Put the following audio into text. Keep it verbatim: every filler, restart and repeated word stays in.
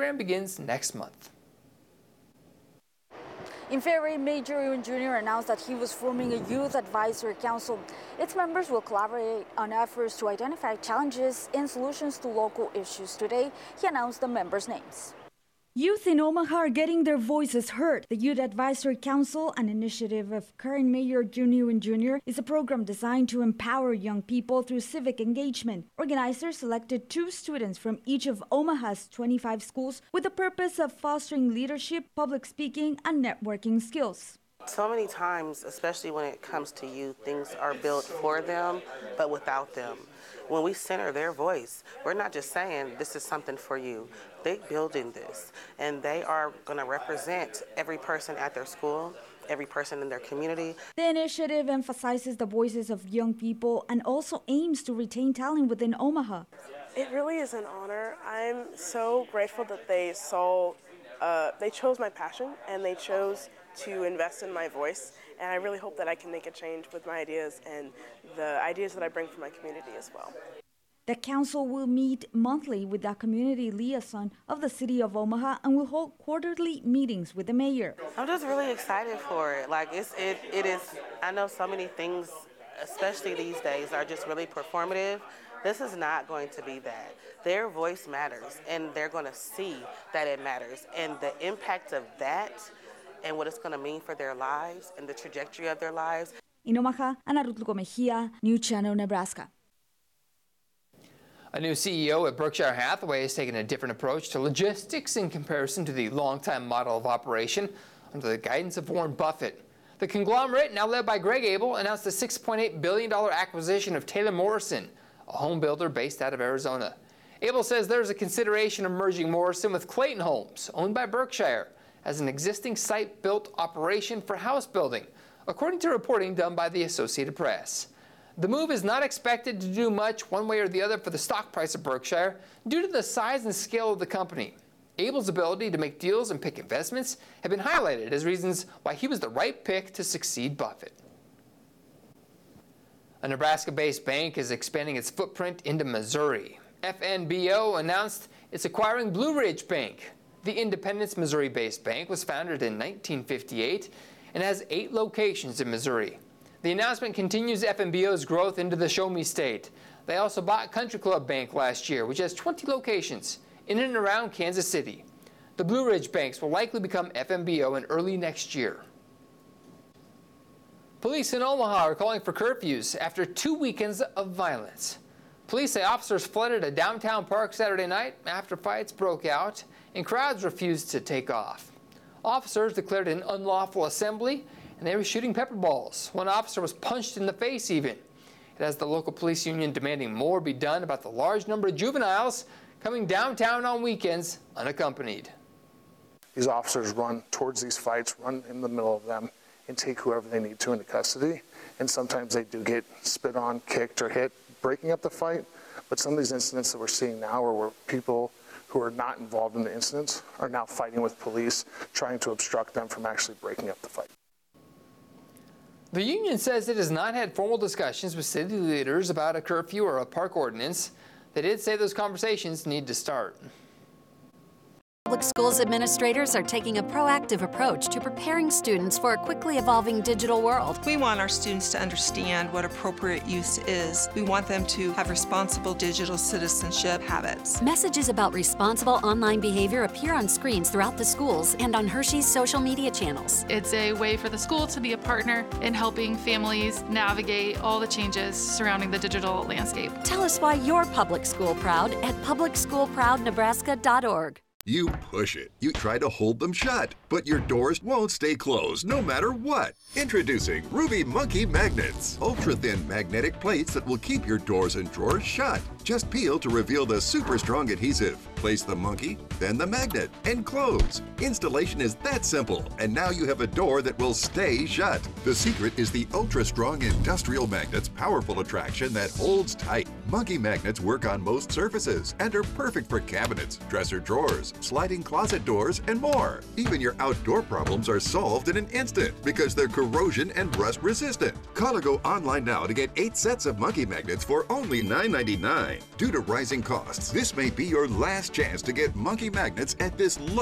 program begins next month. In February, Major Irwin Junior announced that he was forming a youth advisory council. Its members will collaborate on efforts to identify challenges and solutions to local issues. Today, he announced the members' names. Youth in Omaha are getting their voices heard. The Youth Advisory Council, an initiative of current Mayor Junior Irwin Junior, is a program designed to empower young people through civic engagement. Organizers selected two students from each of Omaha's twenty-five schools with the purpose of fostering leadership, public speaking, and networking skills. So many times, especially when it comes to youth, things are built for them, but without them. When we center their voice, we're not just saying this is something for you. They're building this, and they are going to represent every person at their school, every person in their community. The initiative emphasizes the voices of young people and also aims to retain talent within Omaha. It really is an honor. I'm so grateful that they saw, uh, they chose my passion and they chose to invest in my voice, and I really hope that I can make a change with my ideas and the ideas that I bring from my community as well. The council will meet monthly with the community liaison of the city of Omaha and will hold quarterly meetings with the mayor. I'm just really excited for it. Like it's it it is. I know so many things, especially these days, are just really performative. This is not going to be that. Their voice matters, and they're going to see that it matters, and the impact of that and what it's going to mean for their lives and the trajectory of their lives. In Omaha, Ana Ruth Lugo Mejia, News Channel, Nebraska. A new C E O at Berkshire Hathaway has taken a different approach to logistics in comparison to the longtime model of operation under the guidance of Warren Buffett. The conglomerate, now led by Greg Abel, announced a six point eight billion dollars acquisition of Taylor Morrison, a home builder based out of Arizona. Abel says there's a consideration of merging Morrison with Clayton Homes, owned by Berkshire, as an existing site-built operation for house building, according to reporting done by the Associated Press. The move is not expected to do much one way or the other for the stock price of Berkshire due to the size and scale of the company. Abel's ability to make deals and pick investments have been highlighted as reasons why he was the right pick to succeed Buffett. A Nebraska-based bank is expanding its footprint into Missouri. F N B O announced it's acquiring Blue Ridge Bank. The Independence, Missouri-based bank was founded in nineteen fifty-eight and has eight locations in Missouri. The announcement continues F N B O's growth into the Show Me State. They also bought Country Club Bank last year, which has twenty locations in and around Kansas City. The Blue Ridge banks will likely become F N B O in early next year. Police in Omaha are calling for curfews after two weekends of violence. Police say officers flooded a downtown park Saturday night after fights broke out and crowds refused to take off. Officers declared an unlawful assembly and they were shooting pepper balls. One officer was punched in the face even. It has the local police union demanding more be done about the large number of juveniles coming downtown on weekends unaccompanied. These officers run towards these fights, run in the middle of them, and take whoever they need to into custody. And sometimes they do get spit on, kicked, or hit, breaking up the fight. But some of these incidents that we're seeing now are where people who are not involved in the incidents are now fighting with police, trying to obstruct them from actually breaking up the fight. The union says it has not had formal discussions with city leaders about a curfew or a park ordinance. They did say those conversations need to start. Public schools administrators are taking a proactive approach to preparing students for a quickly evolving digital world. We want our students to understand what appropriate use is. We want them to have responsible digital citizenship habits. Messages about responsible online behavior appear on screens throughout the schools and on Hershey's social media channels. It's a way for the school to be a partner in helping families navigate all the changes surrounding the digital landscape. Tell us why you're public school proud at public school proud nebraska dot org. You push it. You try to hold them shut, but your doors won't stay closed no matter what. Introducing Ruby Monkey Magnets. Ultra-thin magnetic plates that will keep your doors and drawers shut. Just peel to reveal the super strong adhesive. Place the monkey, then the magnet, and close. Installation is that simple, and now you have a door that will stay shut. The secret is the ultra-strong industrial magnet's powerful attraction that holds tight. Monkey magnets work on most surfaces and are perfect for cabinets, dresser drawers, sliding closet doors, and more. Even your outdoor problems are solved in an instant because they're corrosion and rust resistant. Call or go online now to get eight sets of monkey magnets for only nine ninety-nine. Due to rising costs, this may be your last chance to get monkey magnets at this low